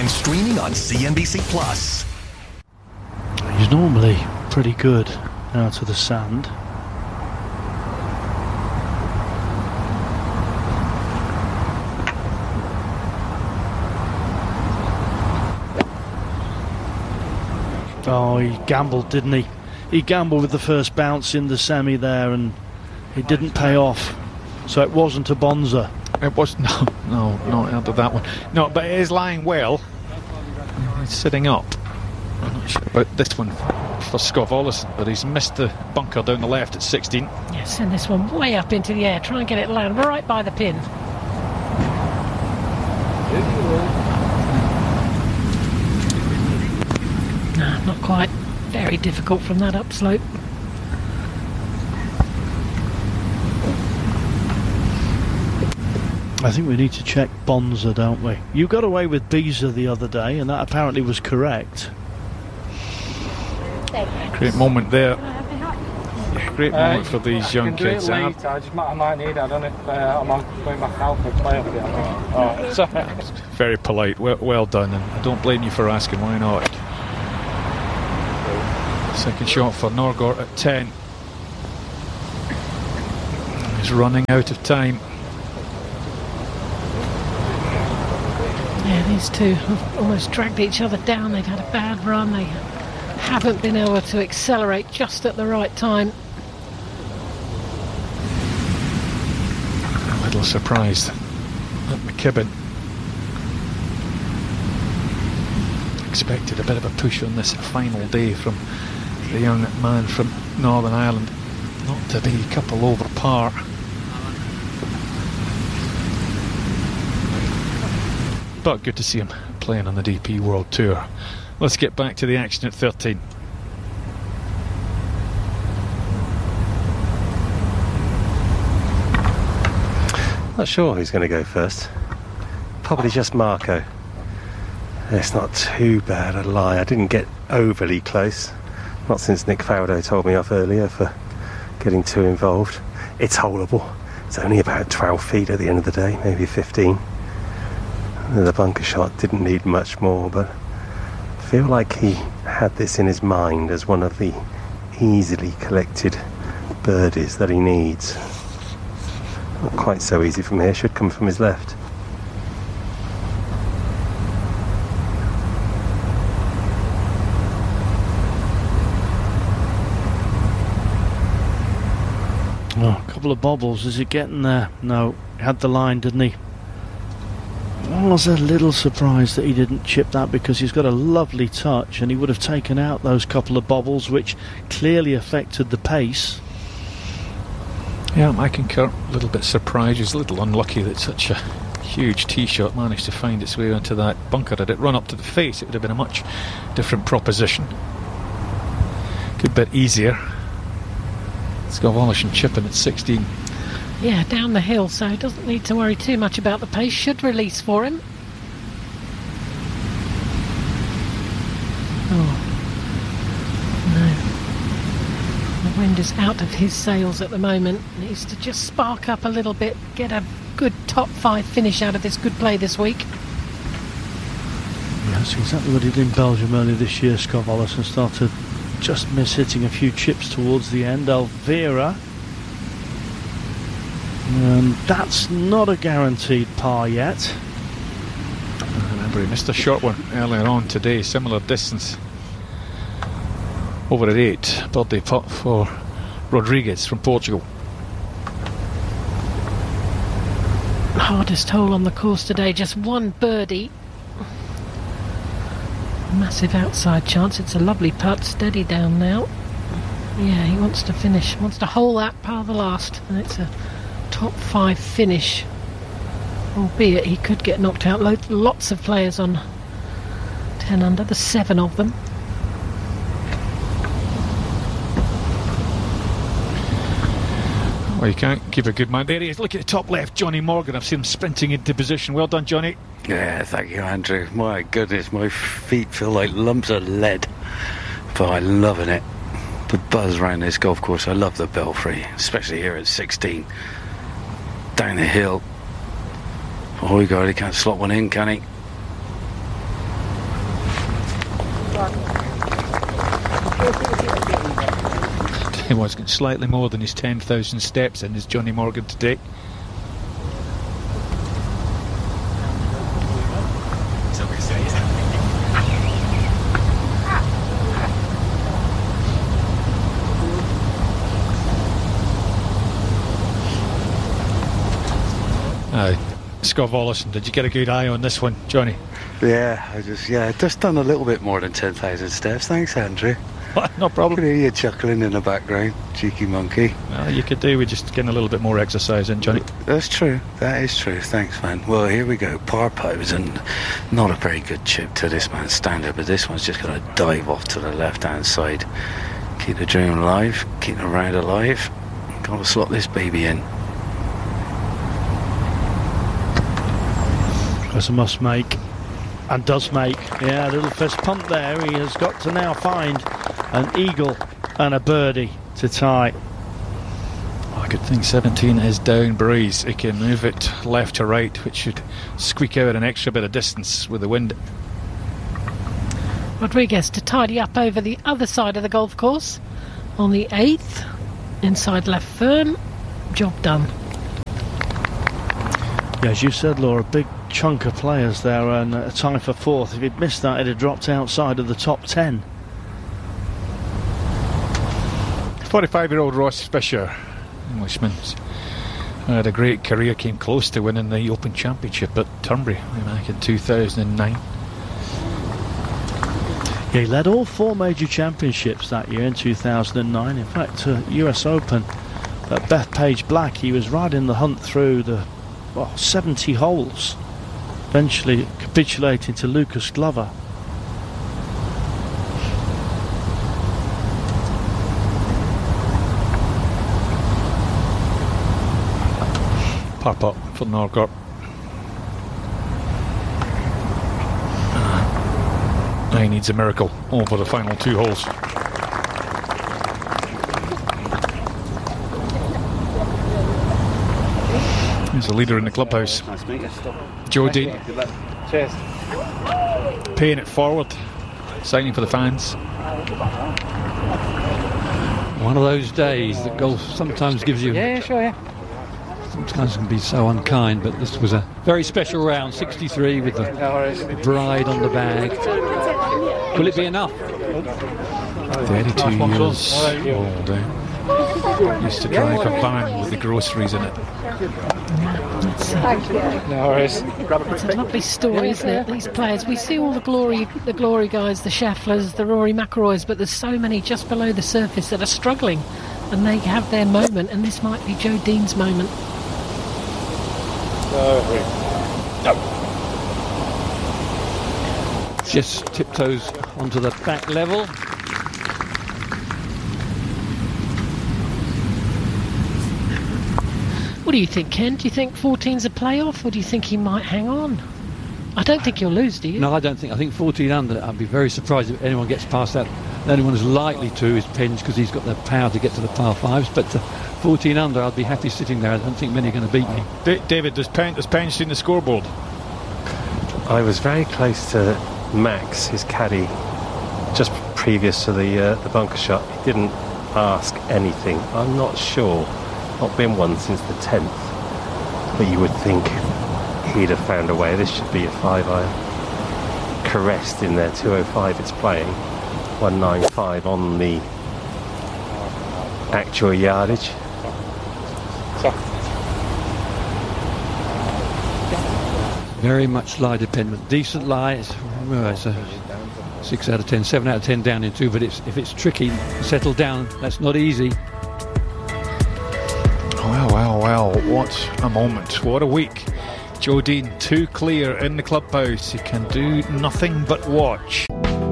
and streaming on CNBC Plus. He's normally pretty good out of the sand. Oh, he gambled, didn't he? He gambled with the first bounce in the semi there, and it didn't pay off. So it wasn't a bonza. It was no, not out of that one. No, but it is lying well. He's sitting up. I'm not sure about this one for Scott Ollison, but he's missed the bunker down the left at 16. Yeah, send this one way up into the air. Try and get it land right by the pin. Nah, not quite. Very difficult from that upslope. I think we need to check Bonza, don't we? You got away with Beezer the other day, and that apparently was correct. Great moment there. Great moment for these young kids. I might need it. I don't know if I'm going back out for play up here. Very polite. Well done, and I don't blame you for asking. Why not? Second shot for Norgård at 10. He's running out of time. Yeah, these two have almost dragged each other down. They've had a bad run. They haven't been able to accelerate just at the right time. A little surprised at McKibben. Expected a bit of a push on this final day from the young man from Northern Ireland. Not to be a couple over par. But good to see him playing on the DP World Tour. Let's get back to the action at 13. Not sure who's going to go first. Probably just Marco. It's not too bad a lie. I didn't get overly close. Not since Nick Faldo told me off earlier for getting too involved. It's holeable. It's only about 12 feet at the end of the day, maybe 15. The bunker shot didn't need much more, but I feel like he had this in his mind as one of the easily collected birdies that he needs. Not quite so easy from here, should come from his left. Oh, a couple of bobbles. Is he getting there? No, he had the line, didn't he? I was a little surprised that he didn't chip that, because he's got a lovely touch and he would have taken out those couple of bobbles which clearly affected the pace. Yeah, I concur. A little bit surprised. He's a little unlucky that such a huge tee shot managed to find its way into that bunker. Had it run up to the face, it would have been a much different proposition. Good bit easier. Scott Ollison chipping at 16. Yeah, down the hill, so he doesn't need to worry too much about the pace. Should release for him. Oh, no. The wind is out of his sails at the moment. Needs to just spark up a little bit, get a good top 5 finish out of this good play this week. Yeah, that's exactly what he did in Belgium earlier this year. Scott Ollison started just miss-hitting a few chips towards the end. Elvira. That's not a guaranteed par yet. Remember, he missed a short one earlier on today, similar distance. Over at 8, birthday putt for Rodriguez from Portugal. Hardest hole on the course today, just one birdie. Massive outside chance. It's a lovely putt, steady down now. Yeah, he wants to finish, wants to hole that par the last, and it's a top 5 finish, albeit he could get knocked out. Lots of players on 10 under, the 7 of them. Well, you can't give a good man. There he is. Look at the top left, Johnny Morgan. I've seen him sprinting into position. Well done, Johnny. Yeah, thank you, Andrew. My goodness, my feet feel like lumps of lead, but I'm loving it. The buzz around this golf course. I love the Belfry, especially here at 16. Down the hill. Oh, he can't slot one in, can he? He was getting slightly more than his 10,000 steps in is Johnny Morgan today. Scott Ollison, did you get a good eye on this one, Johnny? Yeah, I just done a little bit more than 10,000 steps. Thanks, Andrew. No I problem. can hear you chuckling in the background, cheeky monkey. Well, you could do with just getting a little bit more exercise in, Johnny. That's true. That is true. Thanks, man. Well, here we go. Par pose, and not a very good chip to this man's standard, but this one's just going to dive off to the left-hand side. Keep the dream alive. Keep the round alive. Got to slot this baby in. As a must make, and does make. Yeah, a little fist pump there. He has got to now find an eagle and a birdie to tie. Oh, good thing 17 is down breeze. He can move it left to right, which should squeak out an extra bit of distance with the wind. Rodriguez to tidy up over the other side of the golf course on the 8th, inside left firm. Job done. Yeah, as you said, Laura, big chunk of players there, and a tie for 4th. If he'd missed that, he'd have dropped outside of the top 10. 45-year-old Ross Fisher, Englishman, had a great career, came close to winning the Open Championship at Turnberry back in 2009. Yeah, he led all 4 major championships that year in 2009. In fact, US Open at Bethpage Black, he was right in the hunt through the 70 holes, eventually capitulating to Lucas Glover. Par putt for Norgard. He needs a miracle over the final 2 holes. He's the leader in the clubhouse. Joe Dean. Cheers. Paying it forward, signing for the fans. One of those days that golf sometimes gives you. Yeah, sure, yeah. Sometimes can be so unkind, but this was a very special round, 63 with the bride on the bag. Will it be enough? 32 years old. Used to drive a van with the groceries in it. No worries. It's a lovely story, isn't it? These players, we see all the glory guys, the Schefflers, the Rory McIlroys, but there's so many just below the surface that are struggling, and they have their moment, and this might be Joe Dean's moment. Just tiptoes onto the back level. What do you think, Ken? Do you think 14's a playoff, or do you think he might hang on? I don't think he'll lose, do you? No, I don't think. I think 14 under. I'd be very surprised if anyone gets past that. The only one who's likely to is Penge, because he's got the power to get to the par 5s. But 14 under, I'd be happy sitting there. I don't think many are going to beat me. David, does Penge seen the scoreboard? I was very close to Max, his caddy, just previous to the bunker shot. He didn't ask anything. I'm not sure. Not been one since the 10th, but you would think he'd have found a way. This should be a 5-iron. Caressed in there, 205 it's playing, 195 on the actual yardage. Very much lie dependent. Decent lie. It's a 6 out of 10, 7 out of 10 down in 2, but if it's tricky, settle down. That's not easy. Well, what a moment, what a week. Joe Dean, 2 clear in the clubhouse. He can do nothing but watch.